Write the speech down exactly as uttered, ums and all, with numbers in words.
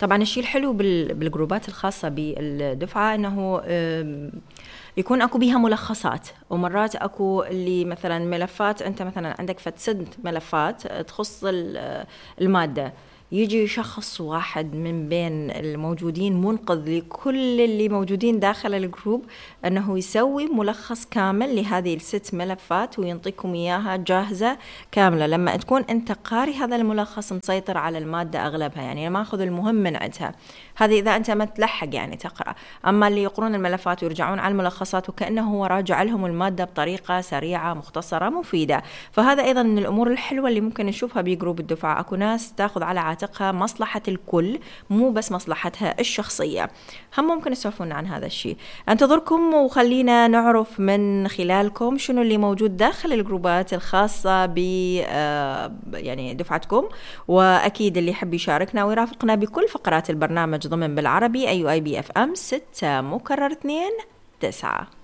طبعا الشيء الحلو بالجروبات الخاصة بالدفعة أنه يكون أكو بيها ملخصات، ومرات أكو اللي مثلا ملفات، أنت مثلا عندك فتسد ملفات تخص المادة، يجي شخص واحد من بين الموجودين منقذ لكل اللي موجودين داخل الجروب أنه يسوي ملخص كامل لهذه الست ملفات وينطيكم إياها جاهزة كاملة. لما تكون أنت قاري هذا الملخص مسيطر على المادة أغلبها، يعني ما أخذ المهم من عندها، هذه إذا أنت ما تلحق يعني تقرأ. أما اللي يقرون الملفات ويرجعون على الملخصات وكأنه هو راجع لهم المادة بطريقة سريعة مختصرة مفيدة. فهذا أيضا من الأمور الحلوة اللي ممكن نشوفها بجروب الدفعة. أكو ناس تأخذ على عاتقها مصلحة الكل مو بس مصلحتها الشخصية. هم ممكن يسولفون عن هذا الشيء. انتظركم وخلينا نعرف من خلالكم شنو اللي موجود داخل الجروبات الخاصة ب يعني دفعتكم، وأكيد اللي يحب يشاركنا ويرافقنا بكل فقرات البرنامج ضمن بالعربي أي آي بي إف إم ستة مكرر اثنين تسعة.